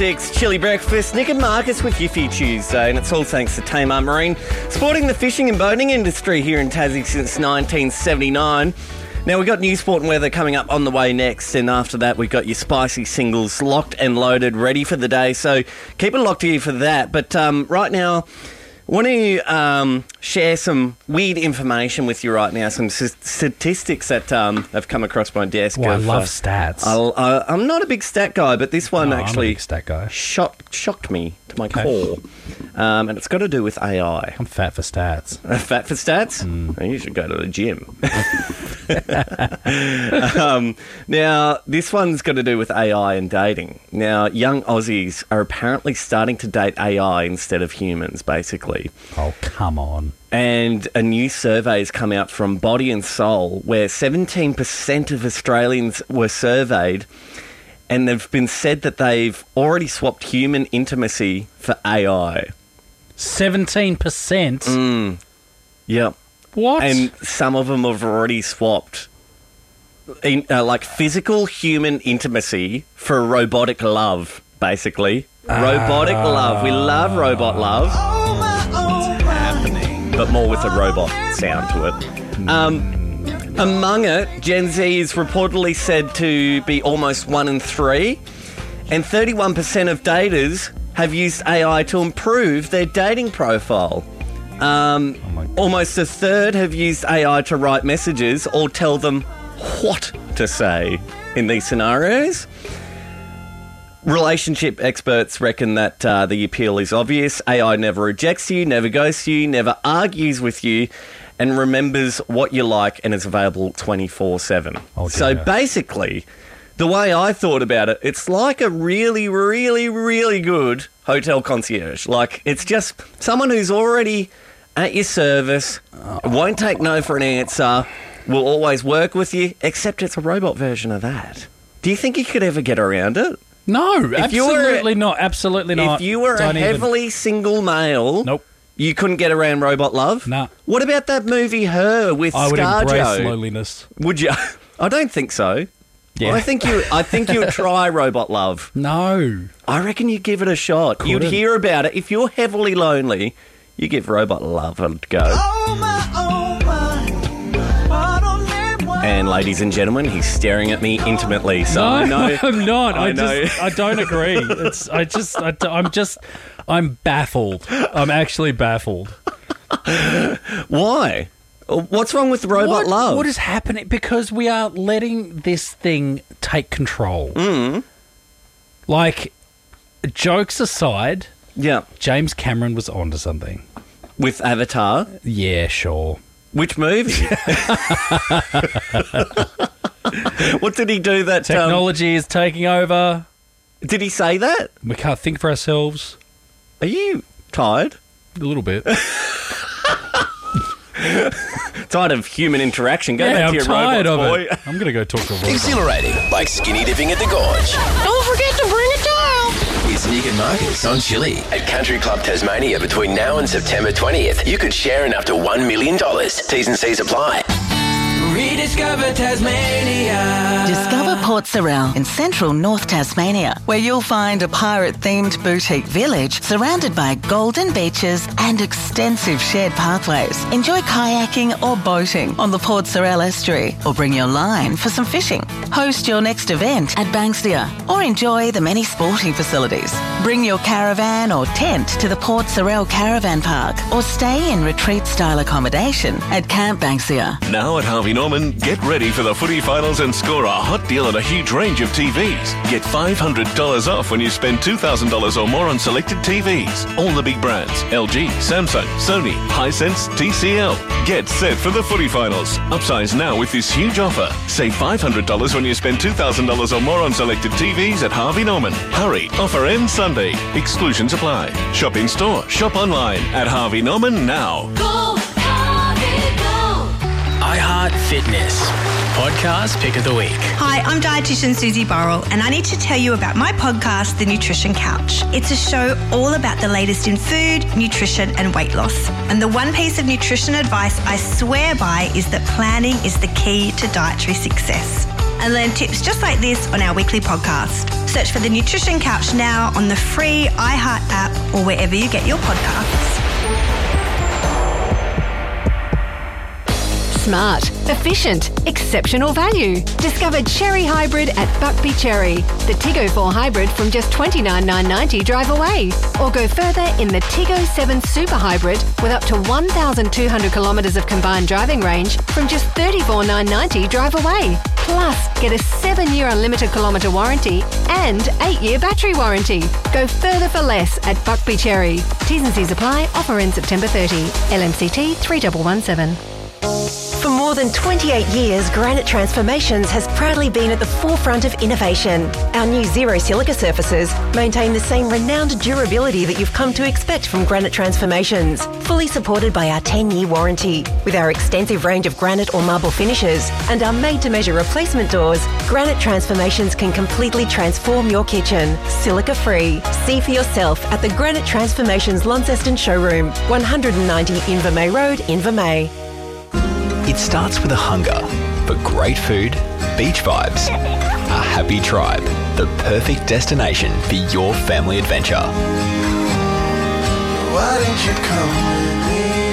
6, Chili Breakfast, Nick and Marcus with you for your Tuesday, and it's all thanks to Tamar Marine, supporting the fishing and boating industry here in Tassie since 1979. Now, we've got news, sport and weather coming up on the way next, and after that we've got your spicy singles locked and loaded, ready for the day, so keep it locked here for that. But right now, I want to share some weird information with you right now, some statistics that have come across my desk. Well, I love stats. I'm not a big stat guy, but this one actually I'm a big stat guy. shocked me to my core. And it's got to do with AI. I'm fat for stats. Fat for stats? You should go to the gym. Now, this one's got to do with AI and dating. Now, young Aussies are apparently starting to date AI instead of humans, basically. Oh, come on. And a new survey has come out from Body and Soul where 17% of Australians were surveyed, and they've been said that they've already swapped human intimacy for AI. 17%? Yep. What? And some of them have already swapped like physical human intimacy for robotic love, basically. Robotic love. We love robot love. It's happening. But more with a robot sound to it. Among it, Gen Z is reportedly said to be almost 1 in 3, and 31% of daters have used AI to improve their dating profile. Almost a third have used AI to write messages or tell them what to say in these scenarios. Relationship experts reckon that the appeal is obvious. AI never rejects you, never ghosts you, never argues with you, and remembers what you like and is available 24/7. Oh, so basically, the way I thought about it, it's like a really, really, really good hotel concierge. Like, it's just someone who's already at your service, won't take no for an answer, will always work with you, except it's a robot version of that. Do you think you could ever get around it? No, absolutely not. Absolutely not. If you were a heavily single male, nope, you couldn't get around robot love? Nah. What about that movie Her with ScarJo? I would embrace loneliness. Would you? I don't think so. Yeah. I think you would try robot love. No. I reckon you'd give it a shot. Couldn't. You'd hear about it. If you're heavily lonely, you give robot love a go. And ladies and gentlemen, he's staring at me intimately. So no, I know, I'm not. I don't agree. I'm baffled. I'm actually baffled. Why? What's wrong with robot love? What is happening? Because we are letting this thing take control. Like, jokes aside, yeah, James Cameron was onto something. With Avatar? Yeah, sure. Which movie? What did he do that... Technology is taking over. Did he say that? We can't think for ourselves. Are you tired? A little bit. Tired of human interaction. Go back to your tired robots, of boy. it. I'm going to go talk to a robot. Exhilarating, like skinny dipping at the gorge. Don't forget to bring a towel. It's Nick and Marcus on Chili. At Country Club Tasmania between now and September 20th, you could share in up to $1 million. T's and C's apply. Rediscover Tasmania. Discover Port Sorell in central North Tasmania, where you'll find a pirate-themed boutique village surrounded by golden beaches and extensive shared pathways. Enjoy kayaking or boating on the Port Sorell estuary, or bring your line for some fishing. Host your next event at Banksia, or enjoy the many sporting facilities. Bring your caravan or tent to the Port Sorell Caravan Park, or stay in retreat-style accommodation at Camp Banksia. Now at Harvey Norman, get ready for the footy finals and score a hot deal on a huge range of TVs. Get $500 off when you spend $2,000 or more on selected TVs. All the big brands: LG, Samsung, Sony, Hisense, TCL. Get set for the footy finals. Upsize now with this huge offer. Save $500 when you spend $2,000 or more on selected TVs at Harvey Norman. Hurry, offer ends Sunday. Exclusions apply. Shop in store, shop online at Harvey Norman now. Go, Harvey, go. iHeart Fitness. Podcast Pick of the Week. Hi, I'm dietitian Susie Burrell, and I need to tell you about my podcast, The Nutrition Couch. It's a show all about the latest in food, nutrition, and weight loss. And the one piece of nutrition advice I swear by is that planning is the key to dietary success. And learn tips just like this on our weekly podcast. Search for The Nutrition Couch now on the free iHeart app or wherever you get your podcasts. Smart, efficient, exceptional value. Discover Cherry Hybrid at Buckby Cherry. The Tiggo 4 Hybrid from just $29,990 drive away. Or go further in the Tiggo 7 Super Hybrid with up to 1,200 kilometres of combined driving range from just $34,990 drive away. Plus, get a 7-year unlimited kilometre warranty and 8-year battery warranty. Go further for less at Buckby Cherry. T's and C's apply. Offer ends September 30. LMCT 3117. For more than 28 years, Granite Transformations has proudly been at the forefront of innovation. Our new zero silica surfaces maintain the same renowned durability that you've come to expect from Granite Transformations, fully supported by our 10-year warranty. With our extensive range of granite or marble finishes and our made-to-measure replacement doors, Granite Transformations can completely transform your kitchen, silica-free. See for yourself at the Granite Transformations Launceston Showroom, 190 Invermay Road, Invermay. It starts with a hunger for great food, beach vibes, a happy tribe, the perfect destination for your family adventure. Why didn't you come with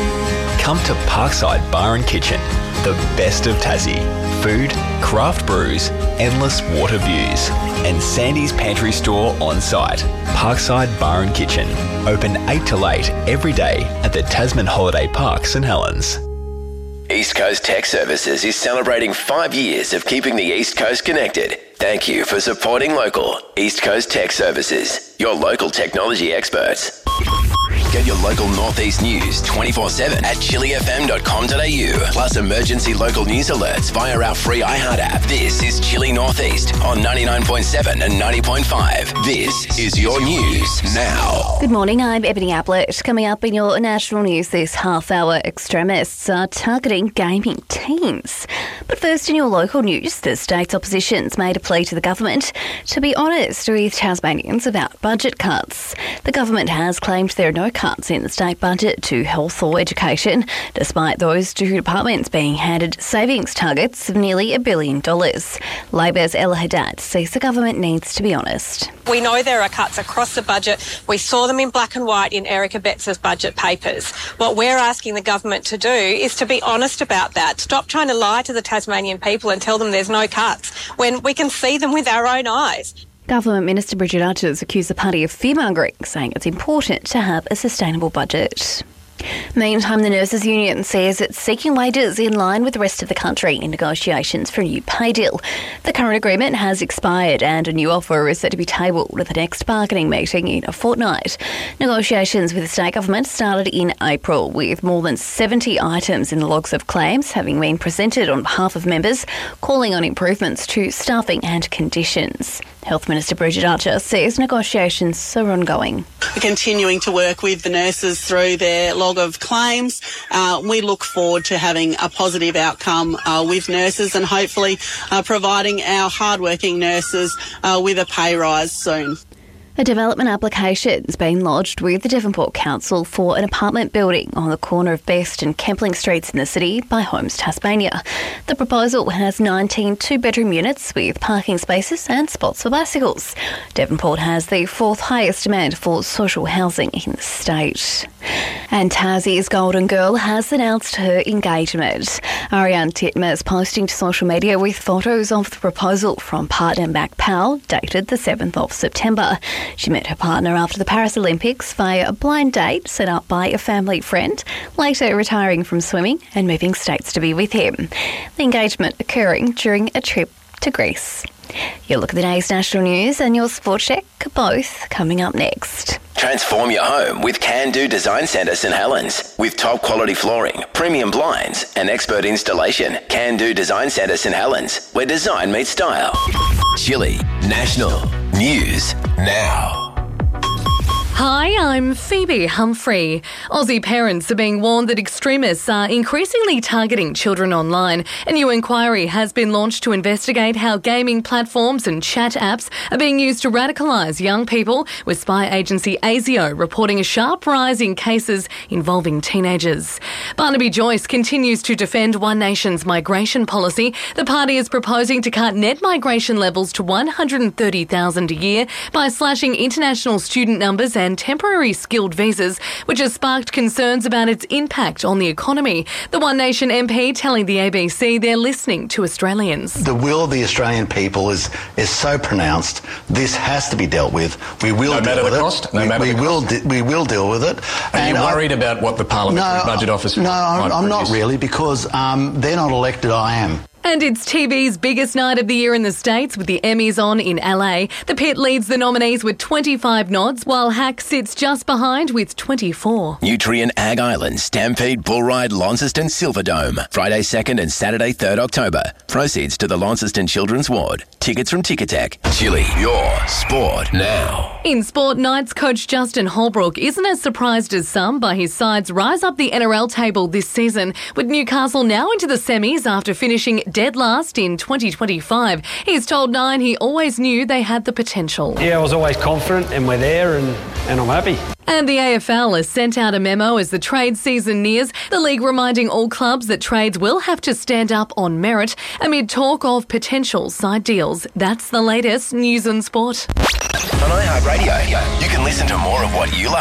me? Come to Parkside Bar and Kitchen, the best of Tassie. Food, craft brews, endless water views, and Sandy's Pantry Store on site. Parkside Bar and Kitchen, open 8 till 8 every day at the Tasman Holiday Park, St Helens. East Coast Tech Services is celebrating 5 years of keeping the East Coast connected. Thank you for supporting local. East Coast Tech Services, your local technology experts. Get your local Northeast news 24/7 at chilifm.com.au. Plus emergency local news alerts via our free iHeart app. This is Chili Northeast on 99.7 and 90.5. This is your news now. Good morning, I'm Ebony Ablett. Coming up in your national news this half hour, extremists are targeting gaming teams. But first in your local news, the state's opposition's made a plea to the government to be honest with Tasmanians about budget cuts. The government has claimed there are no cuts in the state budget to health or education, despite those two departments being handed savings targets of nearly $1 billion. Labor's Ella Haddad says the government needs to be honest. We know there are cuts across the budget. We saw them in black and white in Erica Betts' budget papers. What we're asking the government to do is to be honest about that. Stop trying to lie to the Tasmanian people and tell them there's no cuts when we can see them with our own eyes. Government Minister Bridget Archers accused the party of fearmongering, saying it's important to have a sustainable budget. Meantime, the Nurses Union says it's seeking wages in line with the rest of the country in negotiations for a new pay deal. The current agreement has expired and a new offer is set to be tabled at the next bargaining meeting in a fortnight. Negotiations with the state government started in April, with more than 70 items in the logs of claims having been presented on behalf of members, calling on improvements to staffing and conditions. Health Minister Bridget Archer says negotiations are ongoing. We're continuing to work with the nurses through their log of claims. We look forward to having a positive outcome with nurses and hopefully providing our hardworking nurses with a pay rise soon. A development application has been lodged with the Devonport Council for an apartment building on the corner of Best and Kempling Streets in the city by Homes Tasmania. The proposal has 19 two-bedroom units with parking spaces and spots for bicycles. Devonport has the fourth highest demand for social housing in the state. And Tassie's Golden Girl has announced her engagement. Ariane Titmus posting to social media with photos of the proposal from partner Mac Powell, dated the 7th of September. She met her partner after the Paris Olympics via a blind date set up by a family friend, later retiring from swimming and moving states to be with him. The engagement occurring during a trip to Greece. Your look at the day's national news and your sport check, both coming up next. Transform your home with Can Do Design Centre St Helens. With top quality flooring, premium blinds and expert installation. Can Do Design Centre St Helens, where design meets style. Chili National News Now. Hi, I'm Phoebe Humphrey. Aussie parents are being warned that extremists are increasingly targeting children online. A new inquiry has been launched to investigate how gaming platforms and chat apps are being used to radicalise young people, with spy agency ASIO reporting a sharp rise in cases involving teenagers. Barnaby Joyce continues to defend One Nation's migration policy. The party is proposing to cut net migration levels to 130,000 a year by slashing international student numbers and temporary skilled visas, which has sparked concerns about its impact on the economy. The One Nation MP telling the ABC they're listening to Australians. The will of the Australian people is so pronounced. This has to be dealt with. We will deal with it. We will deal with it. Are you worried about what the Parliamentary Budget Office? No, I'm not really, because they're not elected. I am. And it's TV's biggest night of the year in the States, with the Emmys on in LA. The Pit leads the nominees with 25 nods, while Hack sits just behind with 24. Nutrien Ag Island Stampede Bull Ride Launceston Silverdome, Friday 2nd and Saturday 3rd October. Proceeds to the Launceston Children's Ward. Tickets from Ticketek. Chili, your sport now. In sport, Knights coach Justin Holbrook isn't as surprised as some by his side's rise up the NRL table this season, with Newcastle now into the semis after finishing dead last in 2025. He's told Nine he always knew they had the potential. Yeah, I was always confident, and we're there, and I'm happy. And the AFL has sent out a memo as the trade season nears, the league reminding all clubs that trades will have to stand up on merit amid talk of potential side deals. That's the latest news and sport. On iHeartRadio, you can listen to more of what you love